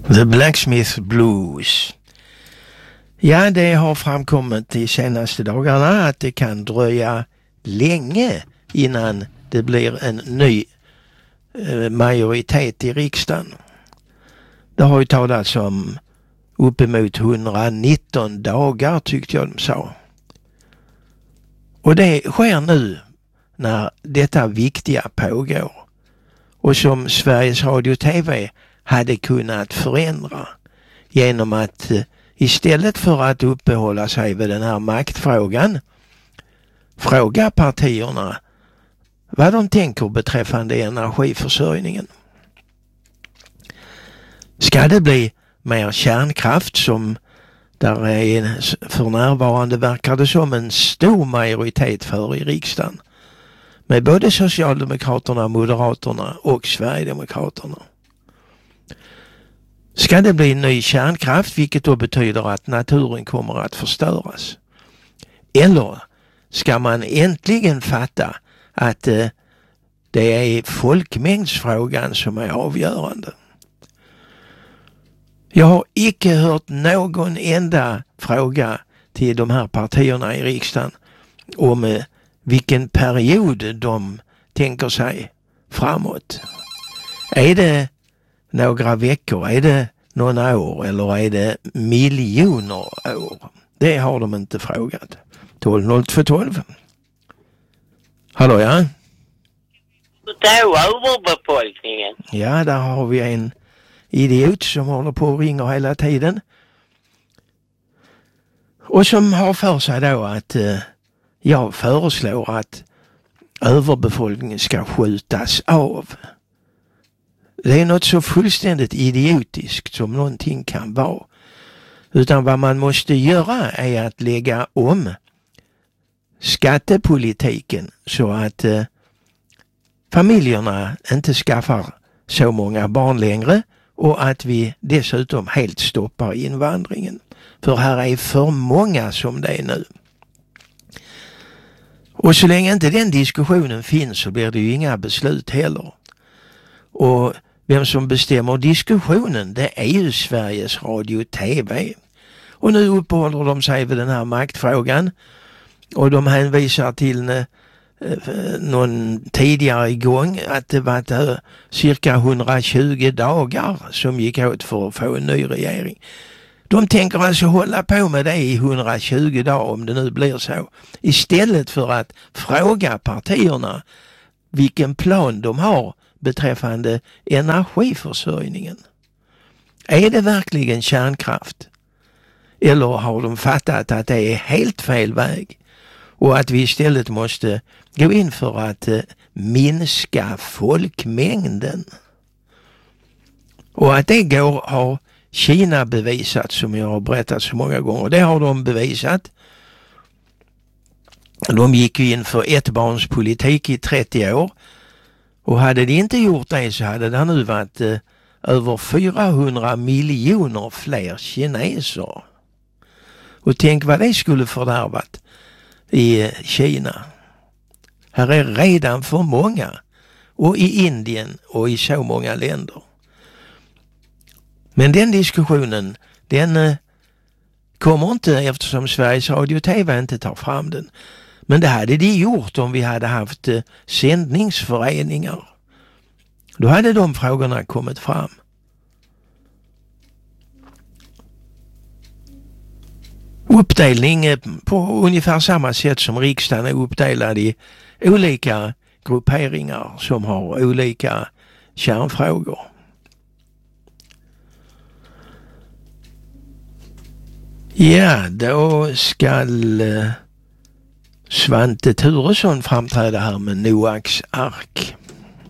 The Blacksmith Blues. Ja, det har framkommit de senaste dagarna att det kan dröja länge innan det blir en ny majoritet i riksdagen. Det har ju talats om uppemot 119 dagar tyckte jag de sa. Och det sker nu när detta viktiga pågår. Och som Sveriges Radio TV hade kunnat förändra genom att istället för att uppehålla sig vid den här maktfrågan fråga partierna vad de tänker beträffande energiförsörjningen. Ska det bli mer kärnkraft som där är för närvarande verkar det som en stor majoritet för i riksdagen med både Socialdemokraterna, Moderaterna och Sverigedemokraterna. Ska det bli ny kärnkraft, vilket då betyder att naturen kommer att förstöras? Eller ska man äntligen fatta att det är folkmängdsfrågan som är avgörande? Jag har icke hört någon enda fråga till de här partierna i riksdagen om vilken period de tänker sig framåt. Är det några veckor, är det några år eller är det miljoner år? Det har de inte frågat. 12 Hallå, ja? Då överbefolkningen. Ja, där har vi en idiot som håller på och ringer hela tiden. Och som har för sig då att jag föreslår att överbefolkningen ska skjutas av. Det är något så fullständigt idiotiskt som någonting kan vara. Utan vad man måste göra är att lägga om skattepolitiken så att familjerna inte skaffar så många barn längre och att vi dessutom helt stoppar invandringen. För här är för många som det är nu. Och så länge inte den diskussionen finns så blir det ju inga beslut heller. Och vem som bestämmer diskussionen, det är ju Sveriges Radio TV. Och nu uppehåller de sig vid den här maktfrågan och de hänvisar till någon tidigare gång att det var cirka 120 dagar som gick åt för att få en ny regering. De tänker alltså hålla på med det i 120 dagar om det nu blir så. Istället för att fråga partierna vilken plan de har beträffande energiförsörjningen. Är det verkligen kärnkraft? Eller har de fattat att det är helt fel väg och att vi istället måste gå in för att minska folkmängden? Och att det går har Kina bevisat, som jag har berättat så många gånger. Det har de bevisat. De gick ju in för ettbarnspolitik i 30 år. Och hade de inte gjort det så hade det nu varit över 400 miljoner fler kineser. Och tänk vad det skulle fördärvat i Kina. Här är redan för många. Och i Indien och i så många länder. Men den diskussionen, den kommer inte eftersom Sveriges Radio TV inte tar fram den. Men det hade de gjort om vi hade haft sändningsföreningar. Då hade de frågorna kommit fram. Uppdelning på ungefär samma sätt som riksdagen är uppdelad i olika grupperingar som har olika kärnfrågor. Ja, då ska Svante Thuresson framträda här med Noaks ark.